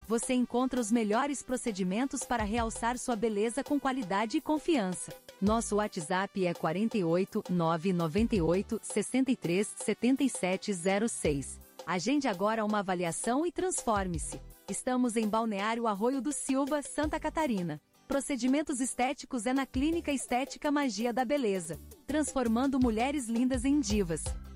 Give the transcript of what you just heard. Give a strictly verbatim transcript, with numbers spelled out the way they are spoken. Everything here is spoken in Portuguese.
você encontra os melhores procedimentos para realçar sua beleza com qualidade e confiança. Nosso WhatsApp é quatro oito nove nove oito seis três sete sete zero seis. Agende agora uma avaliação e transforme-se. Estamos em Balneário Arroio do Silva, Santa Catarina. Procedimentos estéticos é na Clínica Estética Magia da Beleza, transformando mulheres lindas em divas.